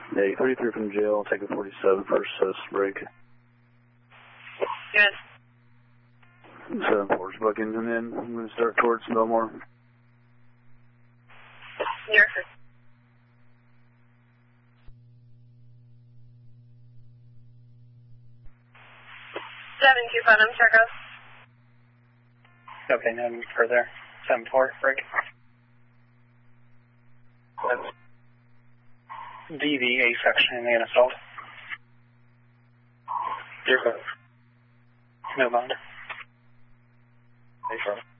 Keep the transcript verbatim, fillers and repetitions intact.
Yeah, thirty-three from jail, taking forty-seven first assist break. Good. seven four's booking, and then I'm going to start towards Belmore. New York. seven two five, I'm Charcos. Okay, no further. seven four, break. D V A section in the assault. You're good. Move on. Hey, Charlie.